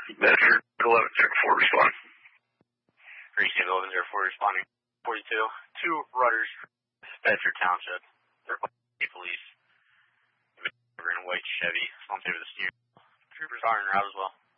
Bedford 1104 respond. Receive 1104 responding. 42. Two rudders, Bedford Township. They're police. In a white Chevy. Swamped over the steering. Troopers are en route as well.